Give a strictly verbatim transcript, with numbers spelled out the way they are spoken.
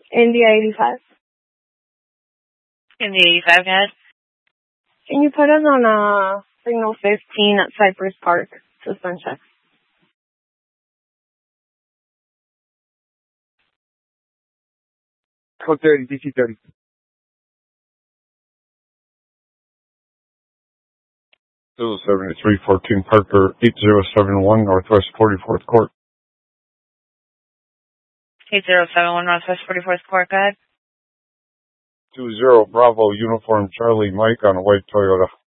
India eighty-five. India eighty-five, go ahead. Can you put us on uh, signal fifteen at Cypress Park? Suspend check. Code thirty, D C thirty. two seventy-three fourteen Parker, eight zero seven one Northwest forty-fourth Court. eight zero seven one Northwest forty-fourth Court, go ahead. two zero Bravo Uniform Charlie Mike on a white Toyota.